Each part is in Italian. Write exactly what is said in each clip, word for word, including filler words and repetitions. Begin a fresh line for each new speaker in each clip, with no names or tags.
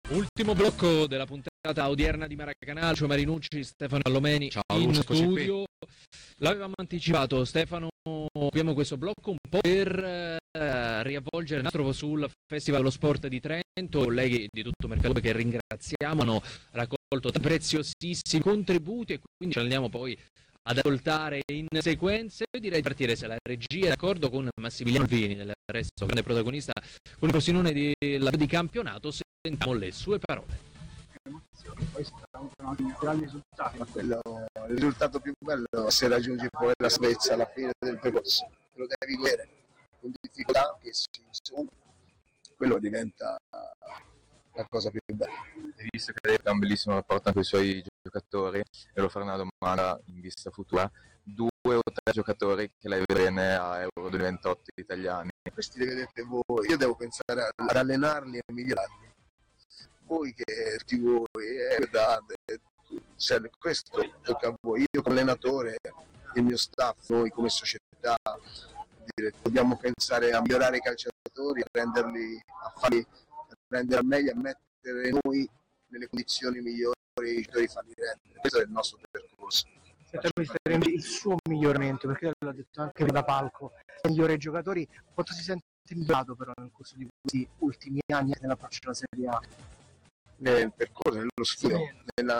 Ultimo blocco della puntata odierna di Maracanalcio, Marinucci, Stefano Allomeni. Ciao, in Lucio, studio. L'avevamo anticipato, Stefano, abbiamo questo blocco un po' per eh, riavvolgere il nastro sul Festival dello Sport di Trento. Colleghi di tutto Mercato che ringraziamo hanno raccolto preziosissimi contributi e quindi ci andiamo poi ad ascoltare in sequenza. Io direi di partire, se la regia è d'accordo, con Massimiliano Vini, del resto grande protagonista con il Frosinone di, di campionato. Sentiamo le sue parole.
Poi saranno anche grandi risultati, ma quello, il risultato più bello se raggiungi poi la salvezza alla fine del percorso, lo devi vedere con difficoltà che ci sono, quello diventa la cosa più bella.
Hai visto che ha un bellissimo rapporto con i suoi giocatori e lo farà una domanda in vista futura: due o tre giocatori che lei vede bene a Euro duemilaventotto italiani?
Questi li vedete voi, io devo pensare ad allenarli e migliorarli. Voi che tutti voi, eh, guardate, cioè, questo tocca a voi. Io come allenatore, il mio staff, noi come società, dire, dobbiamo pensare a migliorare i calciatori, a renderli, a farli rendere al meglio, a mettere noi nelle condizioni migliori i giocatori, farli rendere. Questo è il nostro percorso.
Senta, mister, il suo miglioramento, perché l'ha detto anche da palco, migliore giocatori, quanto si sente migliorato però nel corso di questi ultimi anni nell'approccio alla Serie A?
Nel percorso, nello studio, sì. nella,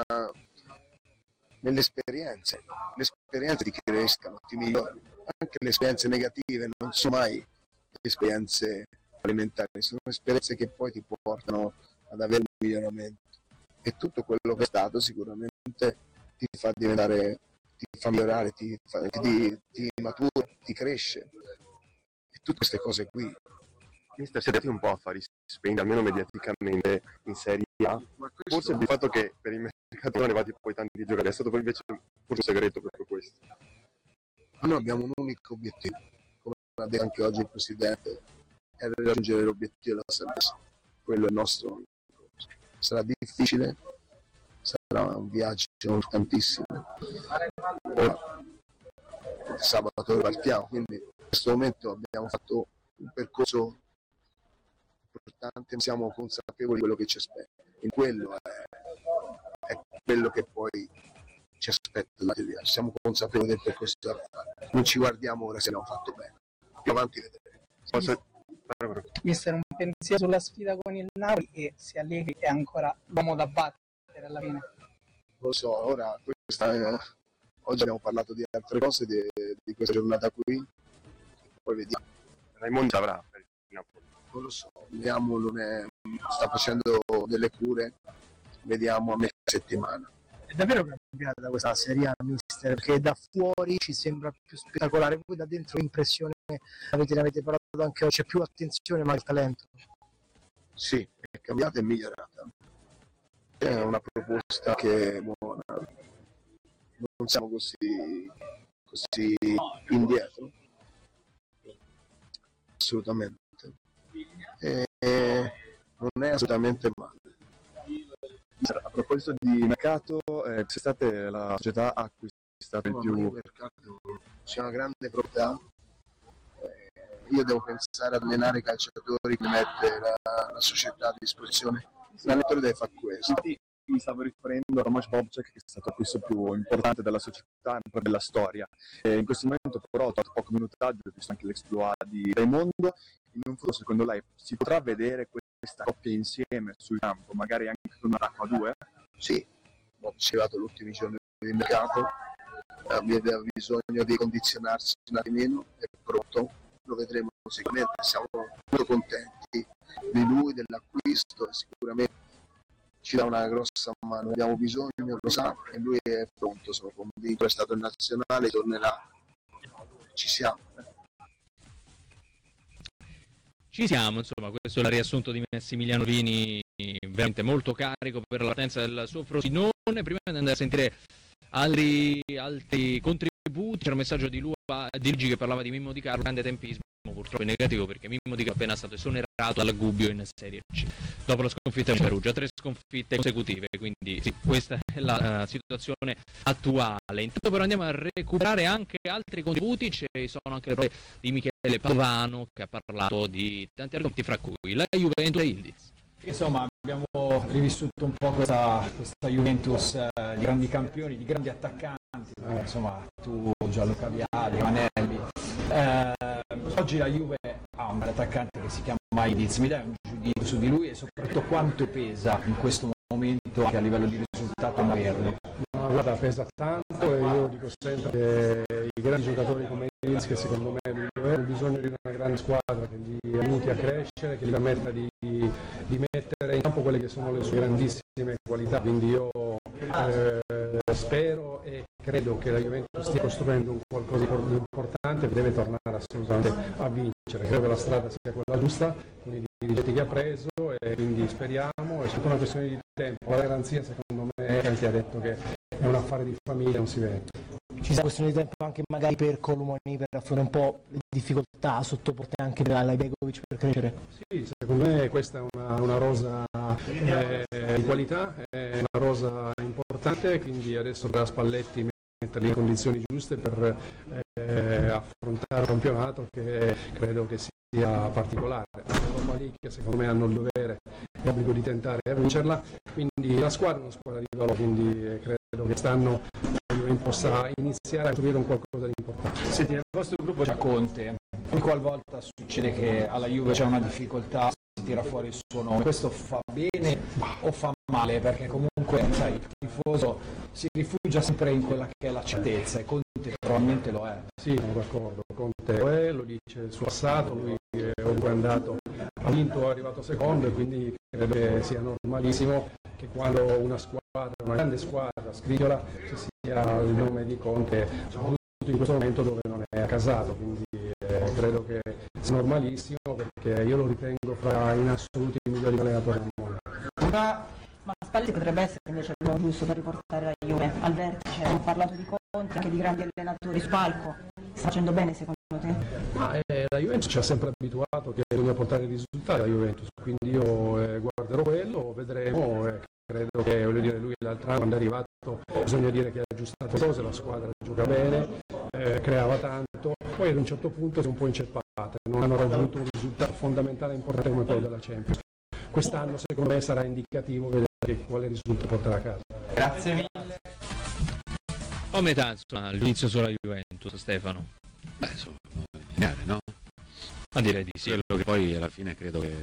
nelle esperienze. Le esperienze ti crescano, ti migliorano. Anche le esperienze negative non sono mai esperienze alimentari, sono esperienze che poi ti portano ad avere un miglioramento. E tutto quello che è stato sicuramente ti fa diventare, ti fa migliorare, ti, fa, ti, ti matura, ti cresce. E tutte queste cose qui.
Mister, siete un po' a fare spendere, almeno mediaticamente, in Serie A. Forse il fatto che per il mercato non arrivati poi tanti giocatori è stato poi invece forse un segreto proprio questo.
Noi abbiamo un unico obiettivo, come ha detto anche oggi il Presidente, è raggiungere l'obiettivo della salvezza. Quello è il nostro. Sarà difficile, sarà un viaggio importantissimo. Ora, sabato partiamo, quindi in questo momento abbiamo fatto un percorso importante, siamo consapevoli di quello che ci aspetta, in quello è, è quello che poi ci aspetta, siamo consapevoli del percorso da fare, non ci guardiamo ora se abbiamo fatto bene, più avanti vedremo.
Posso... Mister, un pensiero sulla sfida con il Napoli e se Allegri è ancora l'uomo da battere alla fine?
Lo so, ora questa è... oggi abbiamo parlato di altre cose di, di questa giornata qui, poi vediamo.
Raimondo avrà per il Napoli.
Non lo so, vediamo, non è, sta facendo delle cure, vediamo a metà settimana.
È davvero cambiata questa Serie A, mister, perché da fuori ci sembra più spettacolare, voi da dentro l'impressione, avete, ne avete parlato anche oggi, c'è più attenzione ma il talento.
Sì, è cambiata e migliorata. È una proposta che è buona, non siamo così, così indietro, assolutamente. E non è assolutamente male.
A proposito di mercato, eh, c'è stata la società a cui è stato il più
mercato, c'è una grande proprietà, eh, io devo pensare ad allenare i calciatori che mette la, la società a disposizione, l'allenatore deve fare questo.
Mi stavo riferendo a Tomasz Bobczak, che è stato l'acquisto più importante della società e della storia. E in questo momento però ho trovato poco minutaggio, ho visto anche l'exploit di Raimondo. In un futuro secondo lei si potrà vedere questa coppia insieme sul campo, magari anche con un attacco a due?
Sì, Bobczak è arrivato l'ultimo giorno di mercato, aveva bisogno di condizionarsi un attimino, è pronto, lo vedremo sicuramente, siamo molto contenti di lui, dell'acquisto, e sicuramente ci dà una grossa mano, abbiamo bisogno, lo sa, e lui è pronto, sono convinto, è stato in nazionale, tornerà, ci siamo.
Ci siamo, insomma, questo è il riassunto di Massimiliano Vini, veramente molto carico per la partenza del suo Frosinone. Prima di andare a sentire altri, altri contributi, c'era un messaggio di Luca, di Luigi che parlava di Mimmo Di Carlo, grande tempismo, purtroppo è negativo perché Mimmo Di Carlo è appena stato esonerato dal Gubbio in Serie C dopo la sconfitta in Perugia, tre sconfitte consecutive, quindi sì, questa è la uh, situazione attuale. Intanto però andiamo a recuperare anche altri contributi, ci sono anche le parole di Michele Padovano che ha parlato di tanti argomenti, fra cui la Juventus e Ildiz.
Insomma, abbiamo rivissuto un po' questa, questa Juventus eh, di grandi campioni, di grandi attaccanti, eh, insomma tu, Gianluca Vialli, Manelli. Eh, oggi la Juve ha un attaccante che si chiama Maidiz, mi dai un giudizio su di lui e soprattutto quanto pesa in questo momento anche a livello di risultato averlo?
No, guarda, pesa tanto e io dico sempre che i grandi giocatori come Maidiz, che secondo me hanno bisogno di una grande squadra che li aiuti a crescere, che gli permetta di, di mettere in campo quelle che sono le sue grandissime qualità, quindi io eh, spero e credo che la Juventus stia costruendo un qualcosa di importante, deve tornare assolutamente a vincere, credo che la strada sia quella giusta con i dirigenti che ha preso e quindi speriamo, è solo una questione di tempo, la garanzia secondo me è che ha detto che è un affare di famiglia, non si vede.
Ci sia questione di tempo anche magari per Colomani per affrontare un po' le difficoltà sottoporte anche per Alajbegovic per crescere?
Sì, secondo me questa è una, una rosa eh, di qualità, è una rosa importante, quindi adesso da Spalletti metterli in condizioni giuste per eh, affrontare un campionato che credo che sia particolare. Roma lì che secondo me hanno il dovere e l'obbligo di tentare a vincerla, quindi la squadra è una squadra di valore, quindi credo che quest'anno possa iniziare a costruire un qualcosa di importante.
Senti, nel vostro gruppo c'è Conte, ogni qualvolta succede che alla Juve c'è una difficoltà si tira fuori il suo nome, questo fa bene o fa male? Perché comunque sai, il tifoso si rifugia sempre in quella che è la certezza e Conte probabilmente lo è.
Sì, sono d'accordo, Conte lo è, lo dice il suo passato, lui è ovunque andato, ha vinto, è arrivato secondo e quindi credo che sia normalissimo che quando una squadra, una grande squadra scriviola ci sia il nome di Conte, soprattutto in questo momento dove non è accasato, quindi eh, credo che sia normalissimo perché io lo ritengo fra in assoluti i migliori allenatori del mondo.
Ma, ma Spalletti potrebbe essere invece il modo giusto per riportare la Juve al vertice, abbiamo parlato di Conte, anche di grandi allenatori su palco, sta facendo bene secondo te?
Ma, eh, la Juventus ci ha sempre abituato che bisogna portare i risultati alla Juventus, quindi io eh, guarderò quello, vedremo, eh, credo che voglio dire, lui l'altro anno quando è arrivato bisogna dire che ha aggiustato le cose, la squadra gioca bene, eh, creava tanto, poi ad un certo punto si è un po' inceppata, non hanno raggiunto un risultato fondamentale e importante come quello della Champions. Quest'anno secondo me sarà indicativo vedere quale risultato porterà a casa.
Grazie mille.
A metà insomma, all'inizio sulla Juventus, Stefano.
Beh, insomma, geniale, no?
Ma direi di sì.
Quello che poi alla fine credo che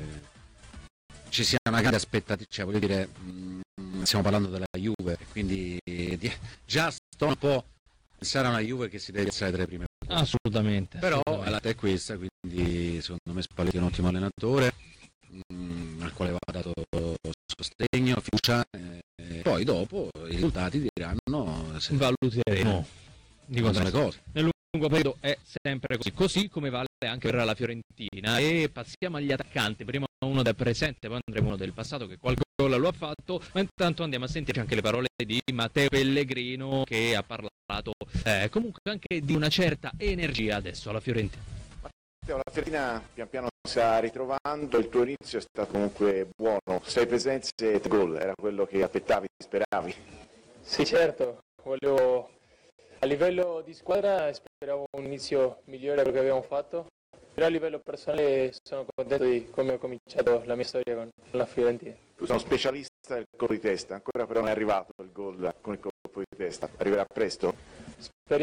ci sia una grande aspettativa, cioè voglio dire, mh, stiamo parlando della Juve, quindi di, già sto un po' a pensare a una Juve che si deve essere tra le prime.
Assolutamente.
Però
assolutamente.
la è questa, quindi secondo me Spalletti è un ottimo allenatore, mh, al quale va dato sostegno, fiducia, e poi dopo i risultati diranno se
valuteremo di
le cose.
Nel lungo periodo è sempre così, così come vale anche per la Fiorentina. E passiamo agli attaccanti, prima uno del presente, poi andremo uno del passato che qualche gol lo ha fatto, ma intanto andiamo a sentire anche le parole di Matteo Pellegrino che ha parlato eh, comunque anche di una certa energia adesso alla Fiorentina.
Matteo, la Fiorentina pian piano si sta ritrovando, il tuo inizio è stato comunque buono, sei presenze e tre gol, era quello che aspettavi, speravi?
Sì, certo, volevo... a livello di squadra speravo un inizio migliore di quello che abbiamo fatto, però a livello personale sono contento di come ho cominciato la mia storia con la Fiorentina.
Tu sei uno specialista del colpo di testa, ancora però non è arrivato il gol con il colpo di testa, arriverà presto?
Speriamo